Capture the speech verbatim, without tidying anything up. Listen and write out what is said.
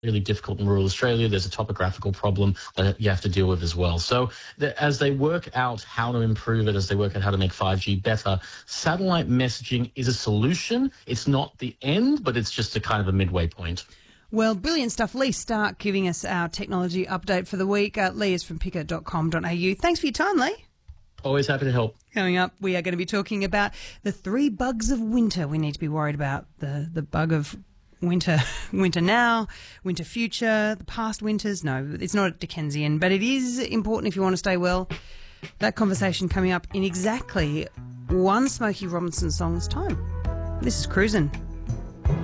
really difficult in rural Australia. There's a topographical problem that you have to deal with as well. So the, as they work out how to improve it, as they work out how to make five G better, satellite messaging is a solution. It's not the end, but it's just a kind of a midway point. Well, brilliant stuff. Lee Stark giving us our technology update for the week. Uh, Lee is from picker dot com dot a u. Thanks for your time, Lee. Always happy to help. Coming up, we are going to be talking about the three bugs of winter we need to be worried about. The, the bug of winter, winter now, winter future, the past winters. No, it's not Dickensian, but it is important if you want to stay well. That conversation coming up in exactly one Smokey Robinson song's time. This is Cruisin'.